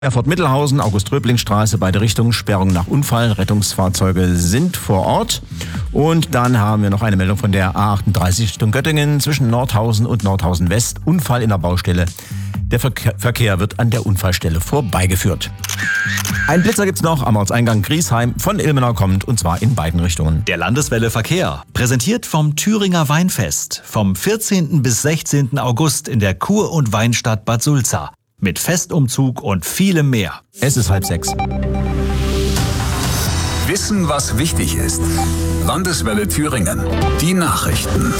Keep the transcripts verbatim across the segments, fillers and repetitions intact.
Erfurt-Mittelhausen, August-Röbling-Straße, beide Richtungen, Sperrung nach Unfall. Rettungsfahrzeuge sind vor Ort. Und dann haben wir noch eine Meldung von der A achtunddreißig Richtung Göttingen zwischen Nordhausen und Nordhausen West. Unfall in der Baustelle. Der Verkehr, Verkehr wird an der Unfallstelle vorbeigeführt. Ein Blitzer gibt's noch am Ortseingang Griesheim von Ilmenau kommt, und zwar in beiden Richtungen. Der Landeswelle Verkehr, präsentiert vom Thüringer Weinfest, vom vierzehnten bis sechzehnten August in der Kur- und Weinstadt Bad Sulza. Mit Festumzug und vielem mehr. Es ist halb sechs. Wissen, was wichtig ist. Landeswelle Thüringen. Die Nachrichten.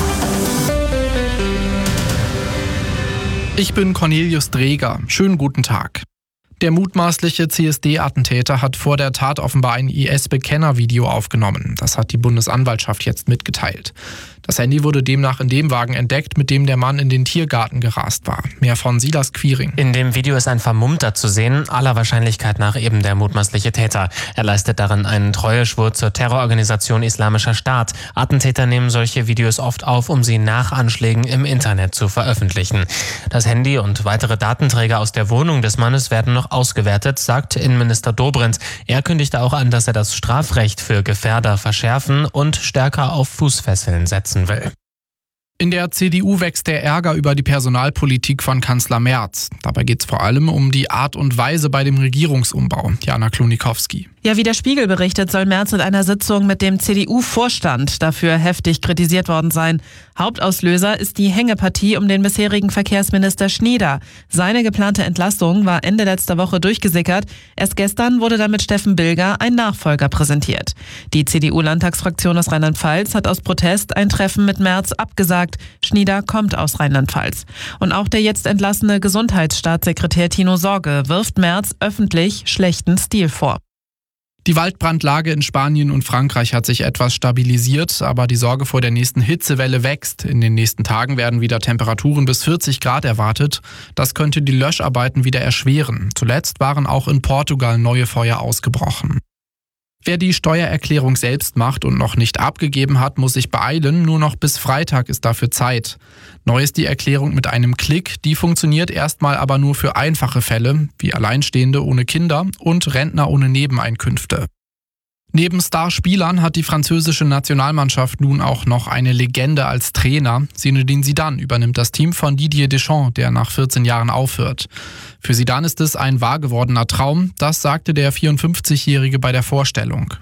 Ich bin Cornelius Dreger. Schönen guten Tag. Der mutmaßliche C S D-Attentäter hat vor der Tat offenbar ein I S-Bekenner-Video aufgenommen. Das hat die Bundesanwaltschaft jetzt mitgeteilt. Das Handy wurde demnach in dem Wagen entdeckt, mit dem der Mann in den Tiergarten gerast war. Mehr von Silas Quiring. In dem Video ist ein Vermummter zu sehen, aller Wahrscheinlichkeit nach eben der mutmaßliche Täter. Er leistet darin einen Treueschwur zur Terrororganisation Islamischer Staat. Attentäter nehmen solche Videos oft auf, um sie nach Anschlägen im Internet zu veröffentlichen. Das Handy und weitere Datenträger aus der Wohnung des Mannes werden noch ausgewertet, sagt Innenminister Dobrindt. Er kündigte auch an, dass er das Strafrecht für Gefährder verschärfen und stärker auf Fußfesseln setzen will. In der C D U wächst der Ärger über die Personalpolitik von Kanzler Merz. Dabei geht es vor allem um die Art und Weise bei dem Regierungsumbau. Jana Klonikowski. Ja, wie der Spiegel berichtet, soll Merz in einer Sitzung mit dem C D U-Vorstand dafür heftig kritisiert worden sein. Hauptauslöser ist die Hängepartie um den bisherigen Verkehrsminister Schneider. Seine geplante Entlassung war Ende letzter Woche durchgesickert. Erst gestern wurde dann mit Steffen Bilger ein Nachfolger präsentiert. Die C D U-Landtagsfraktion aus Rheinland-Pfalz hat aus Protest ein Treffen mit Merz abgesagt. Schneider kommt aus Rheinland-Pfalz. Und auch der jetzt entlassene Gesundheitsstaatssekretär Tino Sorge wirft Merz öffentlich schlechten Stil vor. Die Waldbrandlage in Spanien und Frankreich hat sich etwas stabilisiert, aber die Sorge vor der nächsten Hitzewelle wächst. In den nächsten Tagen werden wieder Temperaturen bis vierzig Grad erwartet. Das könnte die Löscharbeiten wieder erschweren. Zuletzt waren auch in Portugal neue Feuer ausgebrochen. Wer die Steuererklärung selbst macht und noch nicht abgegeben hat, muss sich beeilen. Nur noch bis Freitag ist dafür Zeit. Neu ist die Erklärung mit einem Klick. Die funktioniert erstmal aber nur für einfache Fälle, wie Alleinstehende ohne Kinder und Rentner ohne Nebeneinkünfte. Neben Starspielern hat die französische Nationalmannschaft nun auch noch eine Legende als Trainer. Zinedine Zidane übernimmt das Team von Didier Deschamps, der nach vierzehn Jahren aufhört. Für Zidane ist es ein wahr gewordener Traum, das sagte der vierundfünfzigjährige bei der Vorstellung.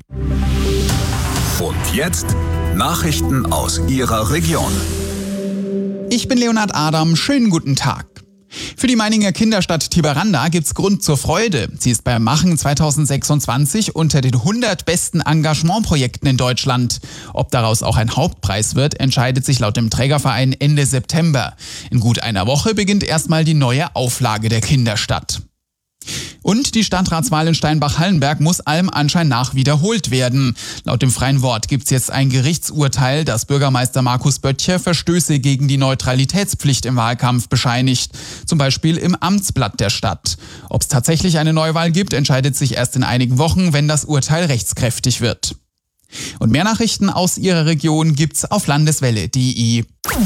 Und jetzt Nachrichten aus Ihrer Region. Ich bin Leonhard Adam, schönen guten Tag. Für die Meininger Kinderstadt Tiberanda gibt's Grund zur Freude. Sie ist beim Machen zweitausendsechsundzwanzig unter den hundert besten Engagementprojekten in Deutschland. Ob daraus auch ein Hauptpreis wird, entscheidet sich laut dem Trägerverein Ende September. In gut einer Woche beginnt erstmal die neue Auflage der Kinderstadt. Und die Stadtratswahl in Steinbach-Hallenberg muss allem Anschein nach wiederholt werden. Laut dem Freien Wort gibt's jetzt ein Gerichtsurteil, das Bürgermeister Markus Böttcher Verstöße gegen die Neutralitätspflicht im Wahlkampf bescheinigt. Zum Beispiel im Amtsblatt der Stadt. Ob es tatsächlich eine Neuwahl gibt, entscheidet sich erst in einigen Wochen, wenn das Urteil rechtskräftig wird. Und mehr Nachrichten aus Ihrer Region gibt's auf landeswelle punkt de.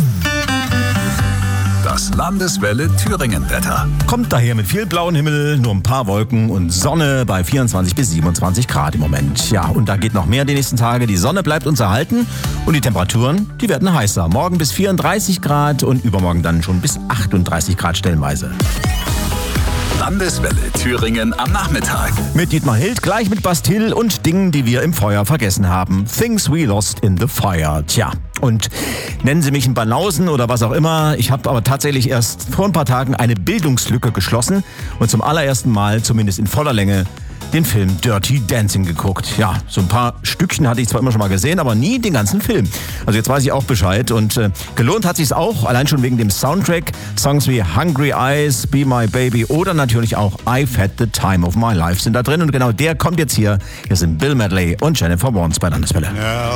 Das Landeswelle Thüringen-Wetter. Kommt daher mit viel blauen Himmel, nur ein paar Wolken und Sonne bei vierundzwanzig bis siebenundzwanzig Grad im Moment. Ja, und da geht noch mehr die nächsten Tage. Die Sonne bleibt uns erhalten und die Temperaturen, die werden heißer. Morgen bis vierunddreißig Grad und übermorgen dann schon bis achtunddreißig Grad stellenweise. Landeswelle Thüringen am Nachmittag. Mit Dietmar Hild, gleich mit Bastille und Dingen, die wir im Feuer vergessen haben. Things we lost in the fire. Tja, und nennen Sie mich einen Banausen oder was auch immer. Ich habe aber tatsächlich erst vor ein paar Tagen eine Bildungslücke geschlossen und zum allerersten Mal, zumindest in voller Länge, den Film Dirty Dancing geguckt. Ja, so ein paar Stückchen hatte ich zwar immer schon mal gesehen, aber nie den ganzen Film. Also jetzt weiß ich auch Bescheid und äh, gelohnt hat sich's auch, allein schon wegen dem Soundtrack. Songs wie Hungry Eyes, Be My Baby oder natürlich auch I've Had the Time of My Life sind da drin und genau der kommt jetzt hier. Hier sind Bill Medley und Jennifer Warnes bei Landeswelle. Ja.